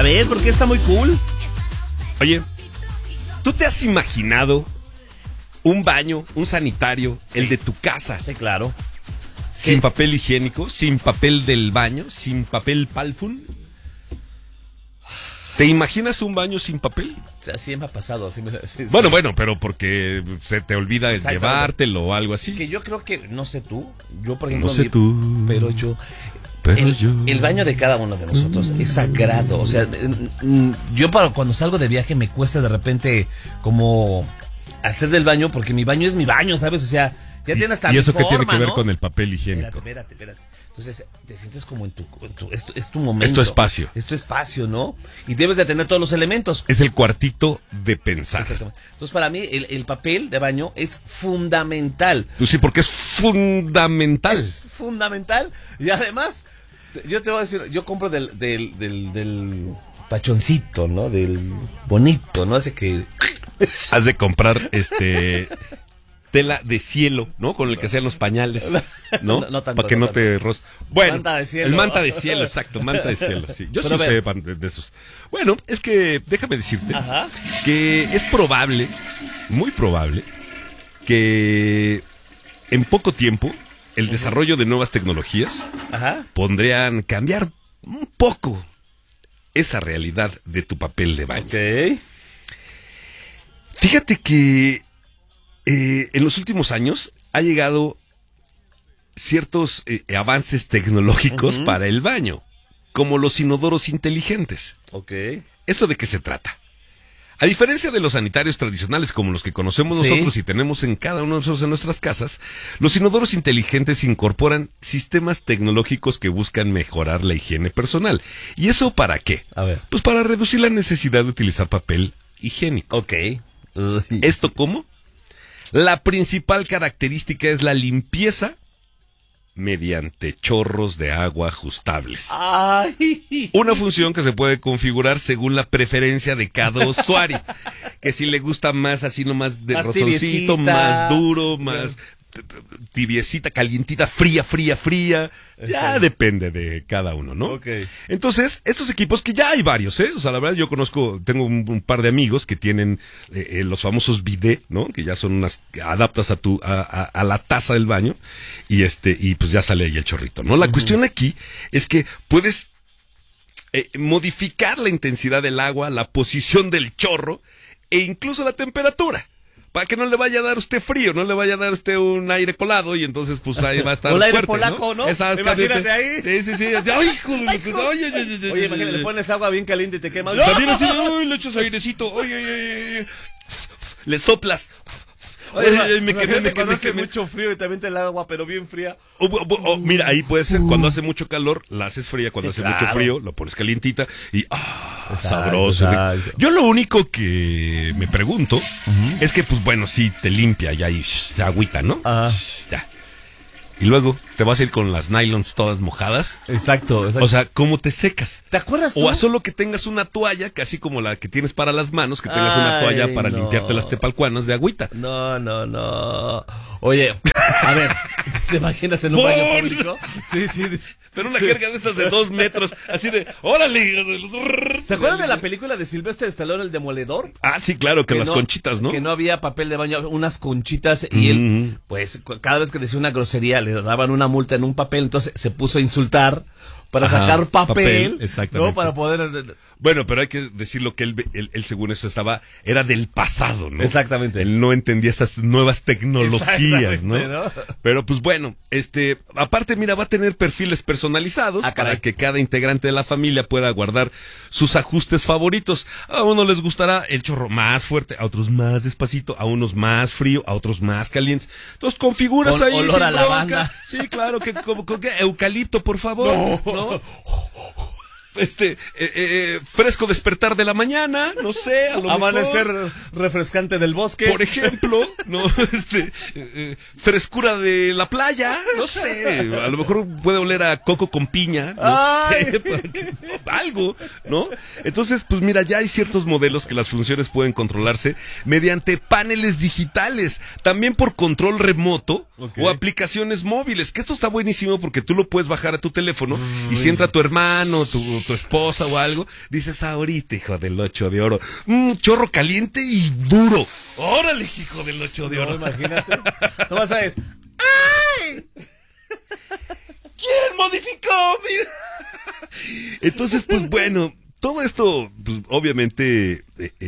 A ver, ¿por qué está muy cool? Oye, ¿tú te has imaginado un baño, un sanitario, sí, el de tu casa? Sí, claro. Sin papel higiénico, sin papel del baño, sin papel palfun. ¿Te imaginas un baño sin papel? Así me ha pasado. Sí, bueno, pero porque se te olvida llevártelo o algo así. Que yo creo que, no sé tú, yo por ejemplo... No sé tú, pero yo... El baño de cada uno de nosotros es sagrado. O sea, yo cuando salgo de viaje me cuesta de repente como hacer del baño, porque mi baño es mi baño, ¿sabes? O sea, ya tiene hasta ¿Y eso qué tiene que ver, ¿no?, con el papel higiénico? Espérate. Entonces te sientes como es tu momento. Es tu espacio. Es tu espacio, ¿no? Y debes de tener todos los elementos. Es el cuartito de pensar. Exactamente. Entonces para mí el papel de baño es fundamental. Pues sí, porque es fundamental. Es fundamental. Y además, yo te voy a decir, yo compro del pachoncito, ¿no? Del bonito, ¿no? Hace que... Has de comprar tela de cielo, ¿no? Con el que hacían los pañales, ¿no? No tanto. Para que no te Bueno, manta de cielo. El manta de cielo, exacto, manta de cielo, sí. Yo sí sé de esos. Bueno, es que déjame decirte, ajá, que es probable, muy probable, que en poco tiempo el desarrollo de nuevas tecnologías, ajá, podrían cambiar un poco esa realidad de tu papel de baño. Ok. Fíjate que en los últimos años ha llegado ciertos avances tecnológicos, uh-huh, para el baño, como los inodoros inteligentes. Ok. ¿Eso de qué se trata? A diferencia de los sanitarios tradicionales como los que conocemos, sí, nosotros y tenemos en cada uno de nosotros en nuestras casas, los inodoros inteligentes incorporan sistemas tecnológicos que buscan mejorar la higiene personal. ¿Y eso para qué? A ver. Pues para reducir la necesidad de utilizar papel higiénico. Ok. ¿Esto cómo? La principal característica es la limpieza mediante chorros de agua ajustables. ¡Ay! Una función que se puede configurar según la preferencia de cada usuario. Que si le gusta más así nomás de rosoncito, más duro, más tibiecita, calientita, fría. Ya depende de cada uno, ¿no? Ok. Entonces, estos equipos que ya hay varios, ¿eh? O sea, la verdad yo tengo un par de amigos que tienen los famosos bidet, ¿no? Que ya son unas, adaptas a la taza del baño y pues ya sale ahí el chorrito, ¿no? La cuestión aquí es que puedes modificar la intensidad del agua, la posición del chorro e incluso la temperatura. Para que no le vaya a dar usted frío, no le vaya a dar usted un aire colado y entonces pues ahí va a estar un aire fuerte, polaco, ¿no? Imagínate ahí. Sí. Ay, hijo de... Oye, imagínate, le pones agua bien caliente y te quemas. También así, le echas airecito, oye. Le soplas. Me quemé. Hace mucho frío y también te la agua, pero bien fría. Mira, ahí puede ser, cuando hace mucho calor, la haces fría, cuando hace mucho frío, lo pones calientita y sabroso. Exacto. Yo lo único que me pregunto, uh-huh, es que, pues bueno, sí te limpia ya y se agüita, ¿no? Ya. Y luego te vas a ir con las nylons todas mojadas. Exacto. O sea, ¿cómo te secas? ¿Te acuerdas tú? O a solo que tengas una toalla, casi como la que tienes para las manos, que tengas una toalla para limpiarte las tepalcuanas de agüita. No. Oye, a ver, ¿te imaginas en un baño público? Sí. Pero una jerga de estas de 2 metros, así de, ¡órale! ¿Se acuerdan de la película de Sylvester Stallone, El Demoledor? Ah, sí, claro, que las conchitas, ¿no? Que no había papel de baño, unas conchitas, y él, pues, cada vez que decía una grosería, le daban una multa en un papel, entonces se puso a insultar para sacar papel, ¿no? Para poder... Bueno, pero hay que decirlo que él según eso era del pasado, ¿no? Exactamente. Él no entendía esas nuevas tecnologías, ¿no? Pero pues bueno, aparte, mira, va a tener perfiles personalizados para que cada integrante de la familia pueda guardar sus ajustes favoritos. A unos les gustará el chorro más fuerte, a otros más despacito, a unos más frío, a otros más calientes. Entonces configuras ahí. Olor a lavanda. Sí, claro, con eucalipto, por favor, ¿no? Fresco despertar de la mañana, no sé, a lo amanecer mejor, refrescante del bosque, por ejemplo, no, frescura de la playa, no sé, a lo mejor puede oler a coco con piña, no sé, algo, ¿no? Entonces, pues mira, ya hay ciertos modelos que las funciones pueden controlarse mediante paneles digitales, también por control remoto o aplicaciones móviles, que esto está buenísimo porque tú lo puedes bajar a tu teléfono y si entra tu hermano, tu tu esposa o algo, dices ahorita, hijo del 8 de oro, chorro caliente y duro. Órale, hijo del 8 de oro. No, imagínate. No sabes. ¡Ay! ¿Quién modificó? Entonces, pues bueno, todo esto, pues, obviamente,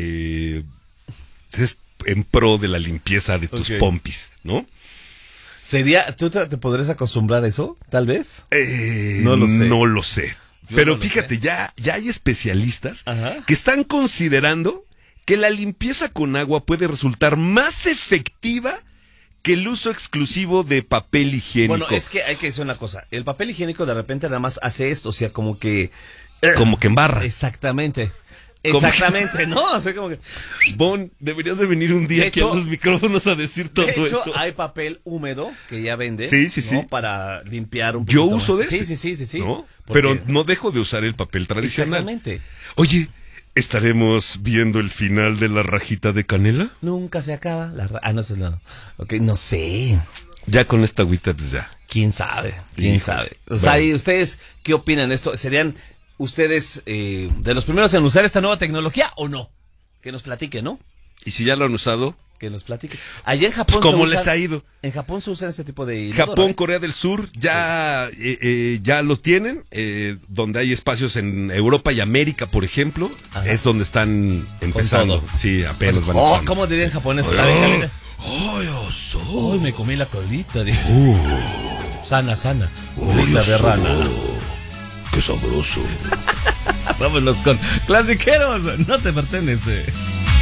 es en pro de la limpieza de tus pompis, ¿no? ¿Tú te podrías acostumbrar a eso, tal vez? No lo sé. Pero fíjate, ya hay especialistas que están considerando que la limpieza con agua puede resultar más efectiva que el uso exclusivo de papel higiénico. Bueno, es que hay que decir una cosa. El papel higiénico de repente nada más hace esto, o sea, como que embarra. Exactamente. Exactamente, ¿no? O sea, como que... Bon, deberías de venir un día aquí a los micrófonos a decir todo eso. De hecho, hay papel húmedo que ya vende, sí. para limpiar un poquito. Yo uso más. de ese. Sí. ¿No? Pero no dejo de usar el papel tradicional. Exactamente. Oye, ¿estaremos viendo el final de la rajita de canela? Nunca se acaba no sé, no. Okay, no sé. Ya con esta agüita, pues ya. ¿Quién sabe? ¿Quién sabe? O sea, ¿y ustedes qué opinan de esto? ¿Serían ustedes de los primeros en usar esta nueva tecnología o no? Que nos platiquen, ¿no? ¿Y si ya lo han usado? Que nos platiquen. Allá en Japón ¿cómo les ha ido? En Japón se usan este tipo de inodoro, Japón, Corea del Sur, ya lo tienen, donde hay espacios en Europa y América, por ejemplo, es donde están empezando. Sí, apenas van empezando. ¿Cómo diría en japonés? Hoy me comí la colita, dice. Sana. Colita de rana. ¡Qué sabroso! Vámonos con Clasiqueros, no te pertenece.